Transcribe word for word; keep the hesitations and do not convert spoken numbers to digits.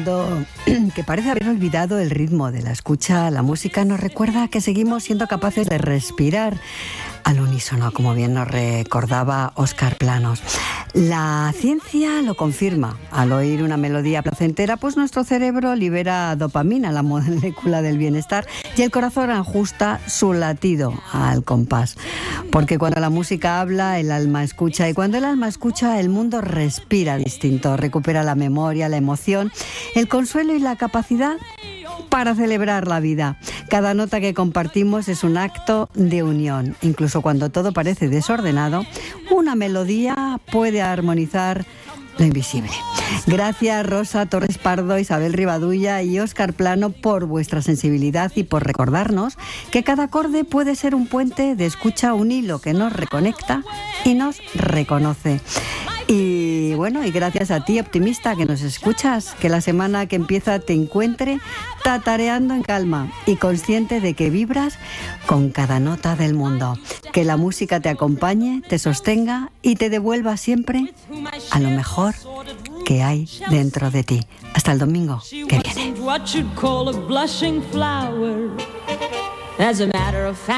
mundo que parece haber olvidado el ritmo de la escucha, la música nos recuerda que seguimos siendo capaces de respirar al unísono, como bien nos recordaba Óscar Planos. La ciencia lo confirma. Al oír una melodía placentera, pues nuestro cerebro libera dopamina, la molécula del bienestar, y el corazón ajusta su latido al compás. Porque cuando la música habla, el alma escucha, y cuando el alma escucha, el mundo respira distinto, recupera la memoria, la emoción, el consuelo y la capacidad para celebrar la vida. Cada nota que compartimos es un acto de unión. Incluso cuando todo parece desordenado, una melodía puede armonizar lo invisible. Gracias Rosa Torres Pardo, Isabel Rivadulla y Óscar Plano por vuestra sensibilidad y por recordarnos que cada acorde puede ser un puente de escucha, un hilo que nos reconecta y nos reconoce. Y bueno, y gracias a ti, optimista, que nos escuchas, que la semana que empieza te encuentre tatareando en calma y consciente de que vibras con cada nota del mundo. Que la música te acompañe, te sostenga y te devuelva siempre a lo mejor que hay dentro de ti. Hasta el domingo que viene.